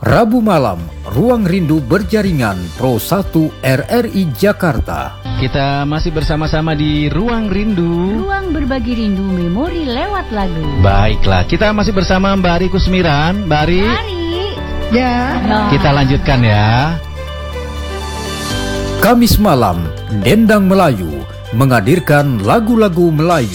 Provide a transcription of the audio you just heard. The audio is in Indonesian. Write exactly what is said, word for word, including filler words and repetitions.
Rabu malam, Ruang Rindu Berjaringan Pro satu R R I Jakarta. Kita masih bersama-sama di Ruang Rindu. Ruang berbagi rindu memori lewat lagu. Baiklah, kita masih bersama Mbak Ari Kusmiran. Mbak Ari. Ari. Ya. Nah. Kita lanjutkan ya. Kamis malam, Dendang Melayu menghadirkan lagu-lagu Melayu.